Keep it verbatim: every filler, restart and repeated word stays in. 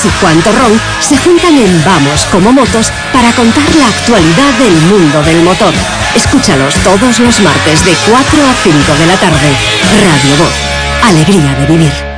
y Juan Torrón se juntan en Vamos como Motos para contar la actualidad del mundo del motor. Escúchalos todos los martes de cuatro a cinco de la tarde. Radio Voz. Alegría de vivir.